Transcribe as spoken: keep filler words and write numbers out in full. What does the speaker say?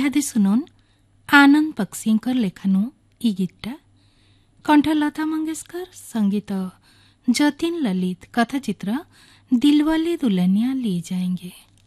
इहादे सुनोन आनंद पक्षींकर लेखनु ई गीतटा कंठ लता मंगेशकर संगीत जतिन ललित कथाचित्र दिलवाले दुल्हनिया ले जाएंगे।